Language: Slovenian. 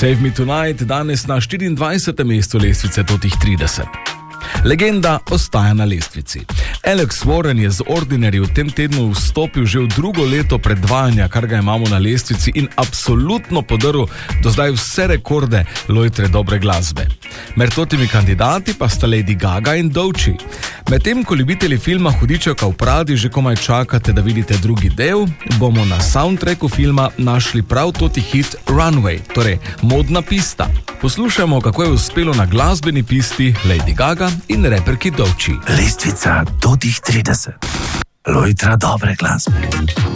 Save Me Tonight danes na 24. mestu lestvice Totih 30. Legenda ostaja na lestvici. Alex Warren je z Ordinary v tem tednu vstopil že v drugo leto predvajanja, kar ga imamo na lestvici, in absolutno podrl do zdaj vse rekorde lojtre dobre glasbe. Med totimi kandidati pa sta Lady Gaga in Doechii. Medtem ko ljubitelji filma Hudičevka v Pradi že komaj čakate, da vidite drugi del, bomo na soundtracku filma našli prav toti hit Runway, torej modna pista. Poslušajmo, kako je uspelo na glasbeni pisti Lady Gaga in reperki Doechii. Lestvica Totih 30. Lojtra dobre glasbe.